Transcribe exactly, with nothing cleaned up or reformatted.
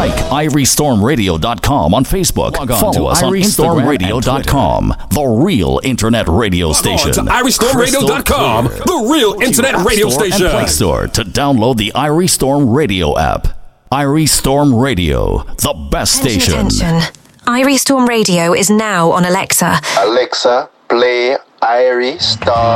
Like irie storm radio dot com on Facebook. Log on Follow to us on irie storm radio dot com, the real internet radio Log station. on to irie storm radio dot com, the real internet radio station. And Play Store to download the Irie Storm Radio app. Irie Storm Radio, the best Attention, station. attention. Irie Storm Radio is now on Alexa. Alexa, play Irie Storm.